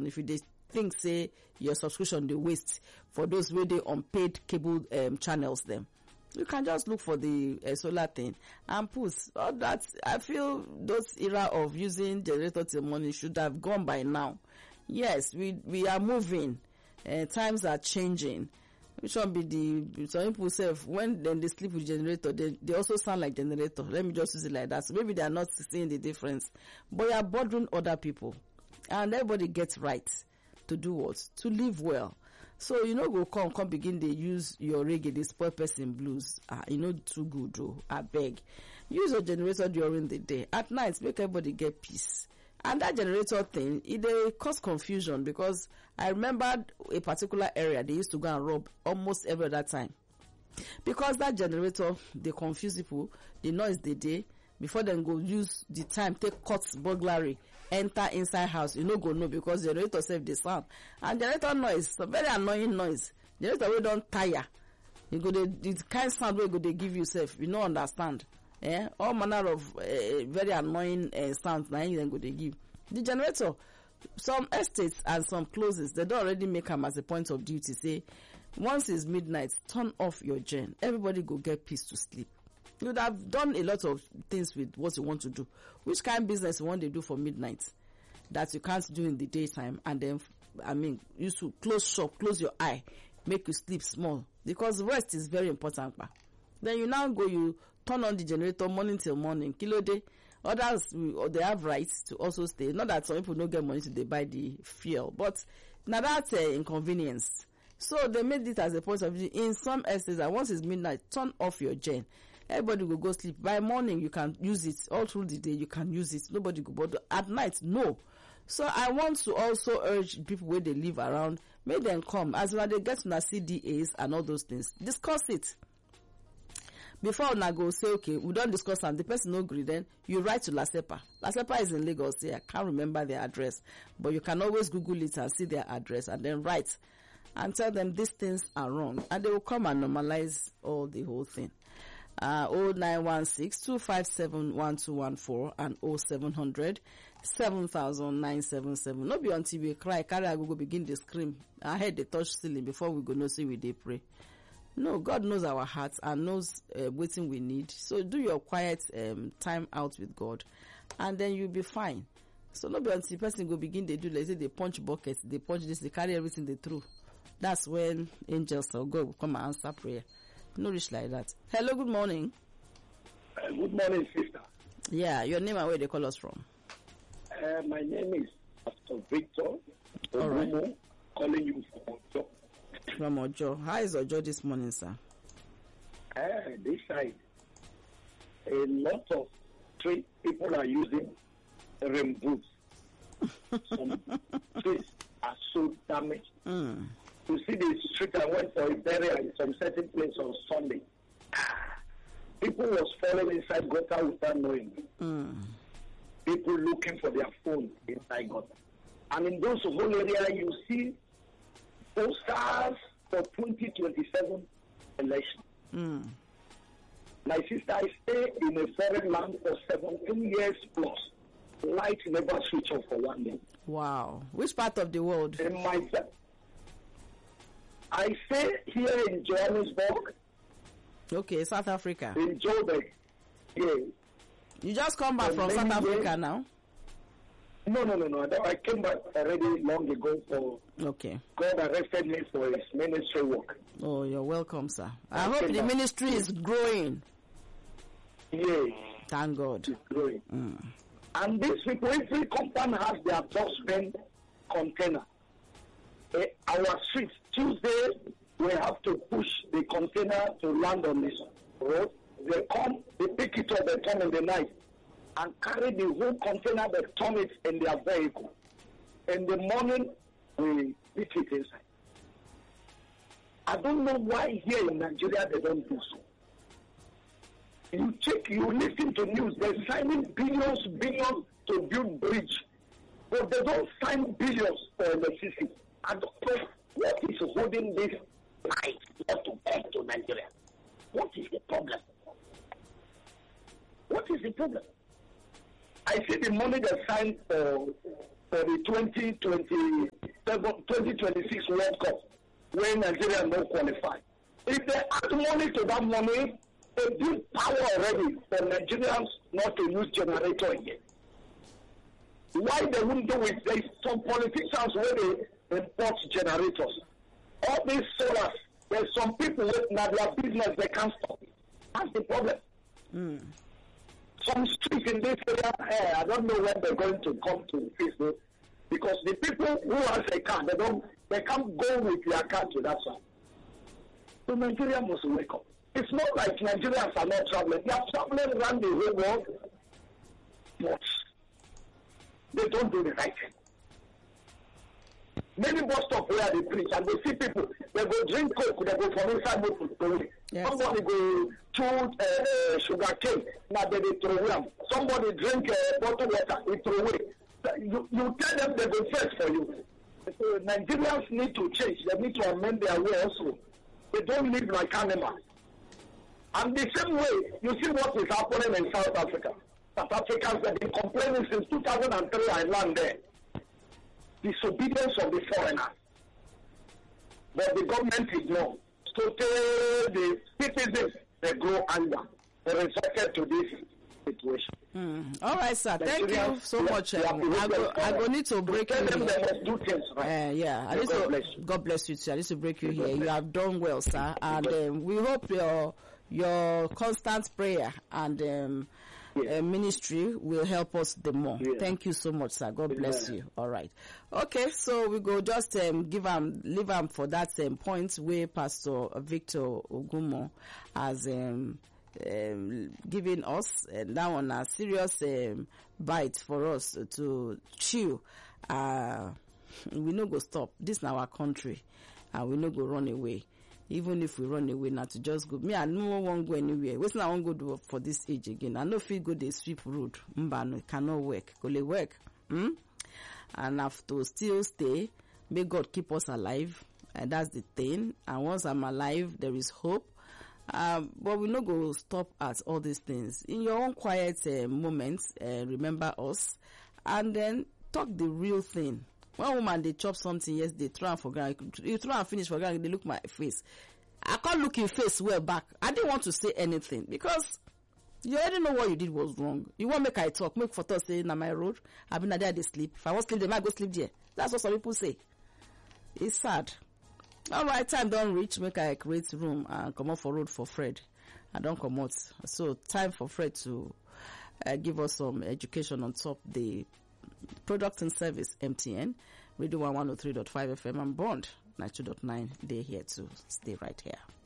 if you think say your subscription dey waste for those wey dey on paid cable channels them, you can just look for the solar thing and put all that. I feel those era of using generator till morning should have gone by now. Yes, we are moving, times are changing. Which one be the some people say when they sleep with generator, they also sound like generator. Let me just use it like that. So maybe they are not seeing the difference, but you are bothering other people, and everybody gets right to do what? To live well. So you know, go come begin they use your reggae, they spoil person blues. You know, too good though. I beg, use your generator during the day. At night, make everybody get peace. And that generator thing, they cause confusion, because I remember a particular area they used to go and rob almost every other time. Because that generator, they confuse people, the noise they day, before them go use the time, take cuts burglary, enter inside house, you know go know, because generator save the sound. And generator noise, a very annoying noise. Generator we don't tire. You go the kind of sound we go they give you self, you don't understand. All manner of very annoying sounds now then go they give. The generator, some estates and some closes, they don't already make them as a point of duty. Say, once it's midnight, turn off your gen. Everybody go get peace to sleep. You would have done a lot of things with what you want to do. Which kind of business you want to do for midnight that you can't do in the daytime? And then, you should close shop, close your eye, make you sleep small. Because rest is very important. Then you now go, you turn on the generator morning till morning, kilo day. Others, they have rights to also stay. Not that some people don't get money to they buy the fuel, but now that's inconvenience. So they made it as a point of view in some estates that once it's midnight, turn off your gen. Everybody will go sleep. By morning, you can use it. All through the day, you can use it. Nobody go bother. At night, no. So I want to also urge people where they live around, make them come. As when they get to the CDAs and all those things, discuss it. Before una go say, okay, we don't discuss and the person no agree, then you write to LASEPA. LASEPA is in Lagos. I can't remember their address, but you can always Google it and see their address and then write and tell them these things are wrong, and they will come and normalize all the whole thing. 0916-257-1214 and 0700-7,977. No be until we cry, carry I go begin to scream. I heard the touch ceiling before we go no see we dey pray. No, God knows our hearts and knows what we need. So do your quiet time out with God, and then you'll be fine. So no be until person go begin they do, like say they punch buckets, they punch this, they carry everything they throw. That's when angels or God will come and answer prayer. No reach like that. Hello, good morning. Good morning, sister. Yeah, your name and where they call us from? My name is Pastor Victor. All right. Calling you from Ojo. From Ojo. How is Ojo this morning, sir? This side, a lot of street people are using rain boots. Some streets are so damaged. You see the street I went for a burial in some certain place on Sunday. People was falling inside gutter without knowing. People looking for their phone inside gutter. And in those whole area, you see posters for 2027 election. My sister, I stay in a foreign land for 17 years plus. Light never switch off for 1 day. Wow. Which part of the world? I stay here in Johannesburg. Okay, South Africa. In Joburg. Yeah. You just come back from South Africa now? No. I came back already long ago for... Okay. God arrested me for his ministry work. Oh, you're welcome, sir. I hope the ministry is growing. Yeah. Thank God. It's growing. And these people, every company has their dustbin container. Our street, Tuesday, we have to push the container to land on this road. They come, they pick it up, they come in the night and carry the whole container, they turn it in their vehicle. In the morning, we pick it inside. I don't know why here in Nigeria they don't do so. You listen to news, they're signing billions to build bridge, but they don't sign billions for electricity. I don't know what is holding this light to back to Nigeria. What is the problem? What is the problem? I see the money they signed for for the 2026 World Cup when Nigeria no qualify. If they add money to that money, a big power already for Nigerians not to use generator again. Why they wouldn't do it? There's some politicians where they import generators. All these solars, there's some people with their business, they can't stop it. That's the problem. Some streets in this area, I don't know when they're going to come to Facebook, because the people who has a car, they can't go with their car to that side. So Nigeria must wake up. It's not like Nigerians are not traveling. They are traveling around the whole world, but they don't do the right thing. Many bus stops where they preach and they see people, they go drink coke, they go from inside motor to throw it. Yes. Somebody go chew sugar cane, now they throw them. Somebody drink bottled water, they throw it. You tell them they go first for you. So Nigerians need to change. They need to amend their way also. They don't live like animals. And the same way, you see what is happening in South Africa. South Africans have been complaining since 2003 I land there. Disobedience of the foreigners. But the government ignores. So the citizens, they grow anger. They resorted to this situation. All right, sir. Thank you so much. I go need to break you here. God bless you, sir. I need to break you here. You have done well, sir. And we hope your constant prayer and ministry will help us the more. Thank you so much, sir. God bless you. All right. Okay, so we go just leave him for that point where Pastor Victor Ogumo has giving us that one a serious bite for us to chew. We no go stop. This is our country, and we no go run away. Even if we run away, not to just go. Me, I no won't go anywhere. What's not won't go do for this age again? I no feel go they sweep road. No, it cannot work. Go le work. And have to still stay. May God keep us alive, and that's the thing. And once I'm alive, there is hope. But we not go stop at all these things. In your own quiet moments, remember us, and then talk the real thing. One woman, they chop something, yes, they throw and for granted. You throw and finish for granted, they look my face. I can't look in face well back. I didn't want to say anything because you already know what you did was wrong. You want make I talk, make for thought say, na my road. I've been there, they sleep. If I want sleep, they might go sleep there. That's what some people say. It's sad. All right, time don't reach. Make I create room and come out for road for Fred. I don't come out. So time for Fred to give us some education on top the product and service MTN, Radio 103.5 FM and Bond 92.9. They're here to stay right here.